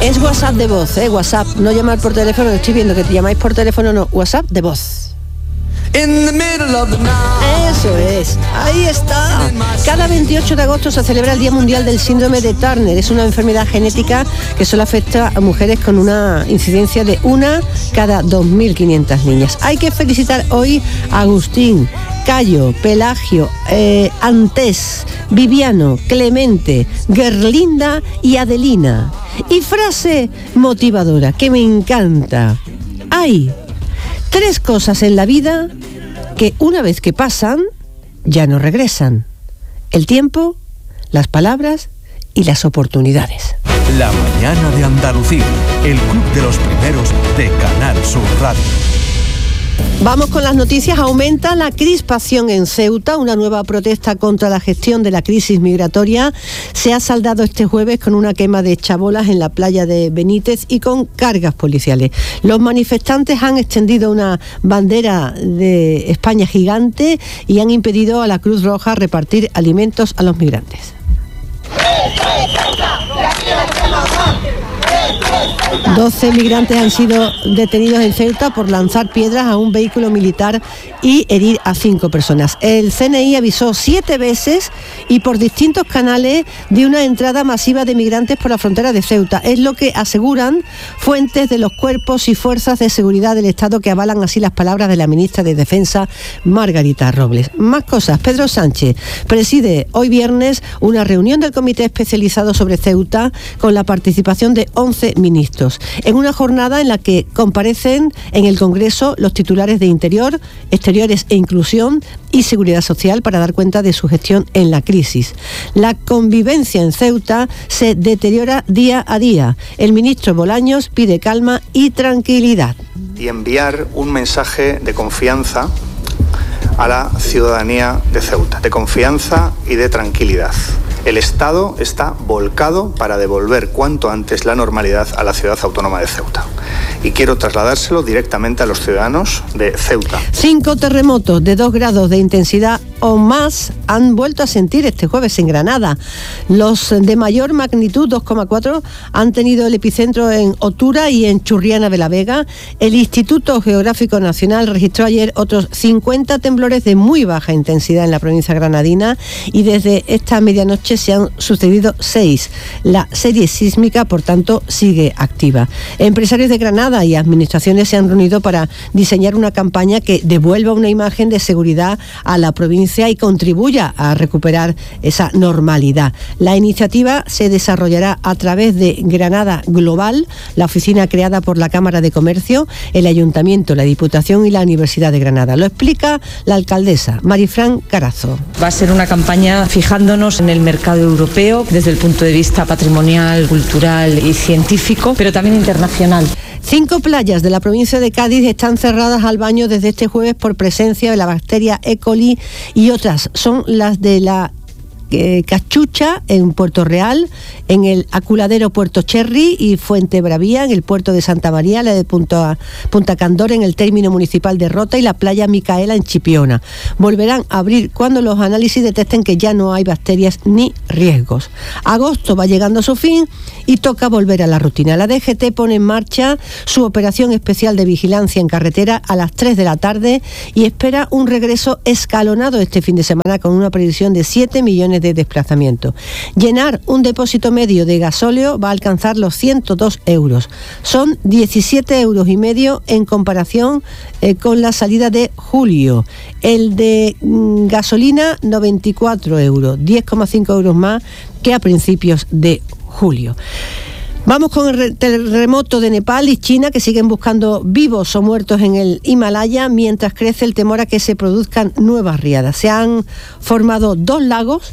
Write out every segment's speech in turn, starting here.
Es WhatsApp de voz, WhatsApp, no llamar por teléfono, estoy viendo que te llamáis por teléfono, no, WhatsApp de voz. Eso es, ahí está. Cada 28 de agosto se celebra el Día Mundial del Síndrome de Turner. Es una enfermedad genética que solo afecta a mujeres con una incidencia de una cada 2.500 niñas. Hay que felicitar hoy a Agustín, Cayo, Pelagio, Antés, Viviano, Clemente, Gerlinda y Adelina. Y frase motivadora que me encanta. Hay 3 cosas en la vida que una vez que pasan, ya no regresan: el tiempo, las palabras y las oportunidades. La mañana de Andalucía, el club de los primeros de Canal Sur Radio. Vamos con las noticias. Aumenta la crispación en Ceuta. Una nueva protesta contra la gestión de la crisis migratoria se ha saldado este jueves con una quema de chabolas en la playa de Benítez y con cargas policiales. Los manifestantes han extendido una bandera de España gigante y han impedido a la Cruz Roja repartir alimentos a los migrantes. 12 migrantes han sido detenidos en Ceuta por lanzar piedras a un vehículo militar y herir a 5 personas. El CNI avisó 7 veces y por distintos canales de una entrada masiva de migrantes por la frontera de Ceuta. Es lo que aseguran fuentes de los cuerpos y fuerzas de seguridad del Estado, que avalan así las palabras de la ministra de Defensa, Margarita Robles. Más cosas. Pedro Sánchez preside hoy viernes una reunión del Comité Especializado sobre Ceuta con la participación de 11 ministros, en una jornada en la que comparecen en el Congreso los titulares de Interior, Exteriores e Inclusión y Seguridad Social para dar cuenta de su gestión en la crisis. La convivencia en Ceuta se deteriora día a día. El ministro Bolaños pide calma y tranquilidad. Y enviar un mensaje de confianza a la ciudadanía de Ceuta, de confianza y de tranquilidad. El Estado está volcado para devolver cuanto antes la normalidad a la ciudad autónoma de Ceuta. Y quiero trasladárselo directamente a los ciudadanos de Ceuta. 5 terremotos de 2 grados de intensidad o más han vuelto a sentir este jueves en Granada. Los de mayor magnitud, 2,4, han tenido el epicentro en Otura y en Churriana de la Vega. El Instituto Geográfico Nacional registró ayer otros 50 temblores de muy baja intensidad en la provincia granadina y desde esta medianoche se han sucedido 6. La serie sísmica, por tanto, sigue activa. Empresarios de Granada y administraciones se han reunido para diseñar una campaña que devuelva una imagen de seguridad a la provincia y contribuya a recuperar esa normalidad. La iniciativa se desarrollará a través de Granada Global, la oficina creada por la Cámara de Comercio, el Ayuntamiento, la Diputación y la Universidad de Granada. Lo explica la alcaldesa, Marifran Carazo. Va a ser una campaña fijándonos en el mercado europeo desde el punto de vista patrimonial, cultural y científico, pero también internacional. 5 playas de la provincia de Cádiz están cerradas al baño desde este jueves por presencia de la bacteria E. coli y otras son las de la Cachucha en Puerto Real, en el Aculadero Puerto Cherry y Fuente Bravía en el puerto de Santa María, la de Punta Candor en el término municipal de Rota y la playa Micaela en Chipiona. Volverán a abrir cuando los análisis detecten que ya no hay bacterias ni riesgos. Agosto va llegando a su fin y toca volver a la rutina. La DGT pone en marcha su operación especial de vigilancia en carretera a las 3 de la tarde y espera un regreso escalonado este fin de semana con una previsión de 7 millones de desplazamiento. Llenar un depósito medio de gasóleo va a alcanzar los 102 euros. Son 17,5 euros en comparación con la salida de julio. El de gasolina, 94 euros, 10,5 euros más que a principios de julio. Vamos con el terremoto de Nepal y China, que siguen buscando vivos o muertos en el Himalaya, mientras crece el temor a que se produzcan nuevas riadas. Se han formado 2 lagos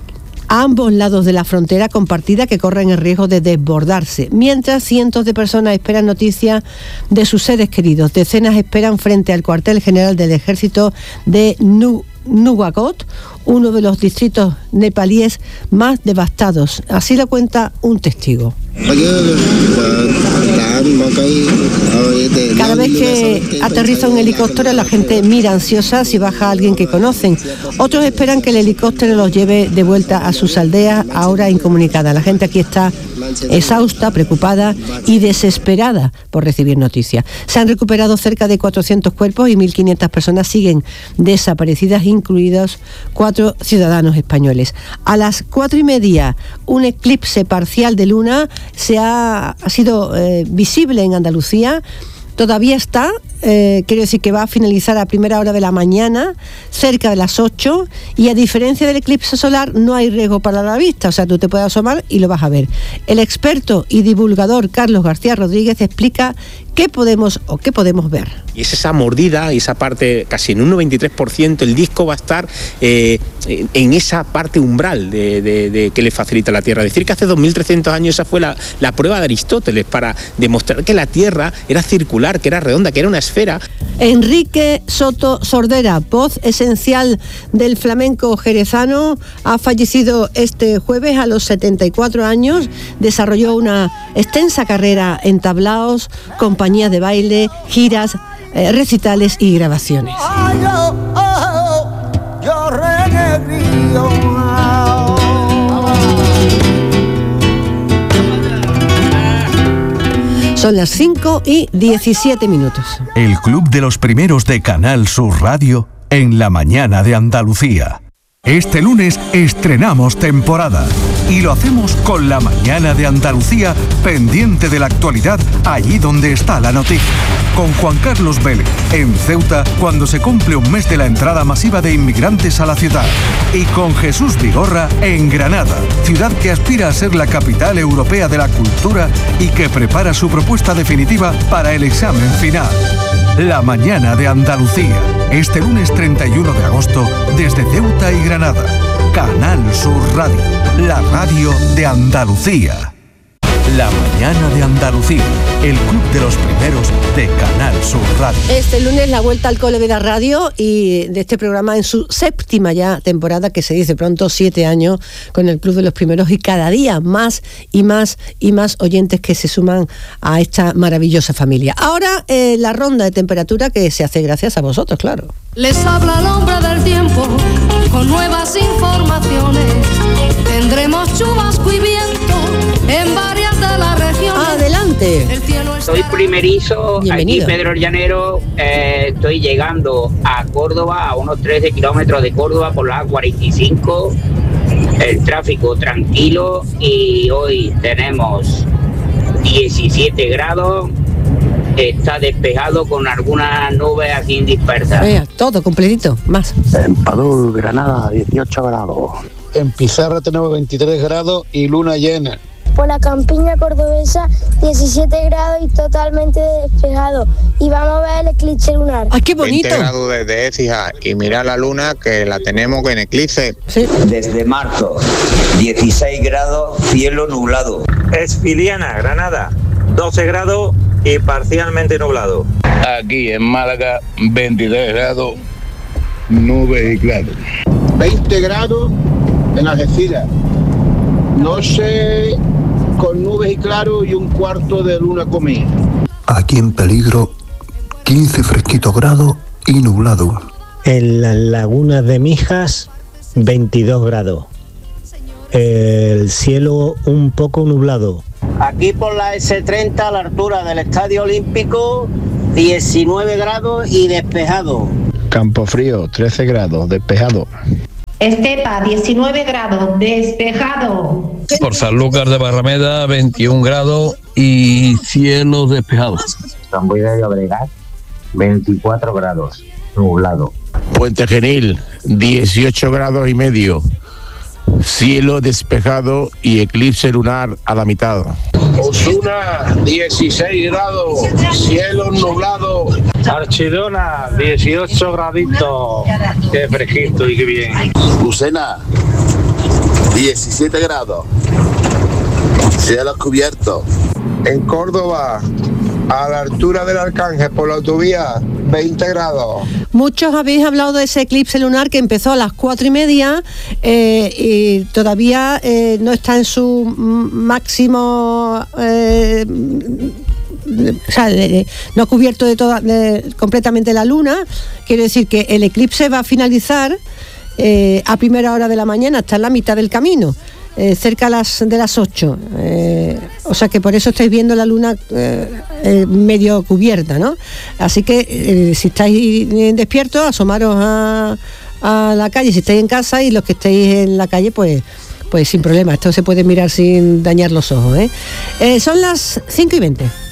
a ambos lados de la frontera compartida que corren el riesgo de desbordarse, mientras cientos de personas esperan noticias de sus seres queridos. Decenas esperan frente al cuartel general del ejército de Nuwakot, uno de los distritos nepalíes más devastados. Así lo cuenta un testigo. Cada vez que aterriza un helicóptero, la gente mira ansiosa si baja alguien que conocen. Otros esperan que el helicóptero los lleve de vuelta a sus aldeas, ahora incomunicadas. La gente aquí está exhausta, preocupada y desesperada por recibir noticias. Se han recuperado cerca de 400 cuerpos y 1.500 personas siguen desaparecidas, incluidos 4 ciudadanos españoles. A las 4:30, un eclipse parcial de luna ha sido visible en Andalucía. Todavía está, quiero decir que va a finalizar a primera hora de la mañana, cerca de las 8, y a diferencia del eclipse solar no hay riesgo para la vista, o sea, tú te puedes asomar y lo vas a ver. El experto y divulgador Carlos García Rodríguez explica qué podemos ver. Y es esa mordida, esa parte, casi en un 93%, el disco va a estar en esa parte umbral de que le facilita la Tierra. Decir que hace 2.300 años esa fue la prueba de Aristóteles para demostrar que la Tierra era circular, que era redonda, que era una esfera. Enrique Soto Sordera, voz esencial del flamenco jerezano, ha fallecido este jueves a los 74 años. Desarrolló una extensa carrera en tablaos, compañías de baile, giras, recitales y grabaciones. Son las 5:17. El Club de los Primeros de Canal Sur Radio en la mañana de Andalucía. Este lunes estrenamos temporada y lo hacemos con la mañana de Andalucía, pendiente de la actualidad allí donde está la noticia. Con Juan Carlos Vélez en Ceuta, cuando se cumple un mes de la entrada masiva de inmigrantes a la ciudad. Y con Jesús Vigorra en Granada, ciudad que aspira a ser la capital europea de la cultura y que prepara su propuesta definitiva para el examen final. La mañana de Andalucía, este lunes 31 de agosto, desde Ceuta y Granada. Canal Sur Radio, la radio de Andalucía. La mañana de Andalucía, el club de los primeros de Canal Sur Radio. Este lunes la vuelta al Cole Veda Radio y de este programa en su 7ª ya temporada, que se dice pronto, 7 años con el club de los primeros, y cada día más y más y más oyentes que se suman a esta maravillosa familia. Ahora la ronda de temperatura, que se hace gracias a vosotros, claro. Les habla el hombre del tiempo con nuevas informaciones. Tendremos chubasco y viento en varias de las regiones. Adelante. Soy primerizo. Bienvenido. Aquí Pedro el Llanero. Estoy llegando a Córdoba, a unos 13 kilómetros de Córdoba por la A45. El tráfico tranquilo y hoy tenemos 17 grados. Está despejado con algunas nubes así dispersas. Todo completito, más. En Padul, Granada, 18 grados. En Pizarra tenemos 23 grados y luna llena. Por la campiña cordobesa, 17 grados y totalmente despejado. Y vamos a ver el eclipse lunar. ¡Ay, qué bonito! 20 grados desde Écija y mira la luna, que la tenemos en eclipse. Sí. Desde marzo, 16 grados, cielo nublado. Espiliana, Granada, 12 grados y parcialmente nublado. Aquí en Málaga, 23 grados, nubes y claro. 20 grados en Algeciras. No sé, con nubes y claro y un cuarto de luna comida. Aquí en Peligro, 15 fresquitos grados y nublado. En las lagunas de Mijas, 22 grados. El cielo un poco nublado. Aquí por la S30 a la altura del Estadio Olímpico, 19 grados y despejado. Campofrío, 13 grados, despejado. Estepa, 19 grados, despejado. Por Sanlúcar de Barrameda, 21 grados y cielo despejado. San Boi de Llobregat, 24 grados, nublado. Puente Genil, 18 grados y medio, cielo despejado y eclipse lunar a la mitad. Osuna, 16 grados, cielo nublado. Archidona, 18 graditos, qué fresquito y qué bien. Lucena, 17 grados, cielo cubierto. En Córdoba, a la altura del Arcángel por la autovía, 20 grados. Muchos habéis hablado de ese eclipse lunar que empezó a las 4:30 y todavía no está en su máximo, no ha cubierto completamente la luna. Quiere decir que el eclipse va a finalizar a primera hora de la mañana, está en la mitad del camino. cerca de las 8, o sea que por eso estáis viendo la luna medio cubierta, ¿no? Así que si estáis despiertos, asomaros a la calle si estáis en casa, y los que estéis en la calle, pues sin problema, esto se puede mirar sin dañar los ojos, Son las 5:20.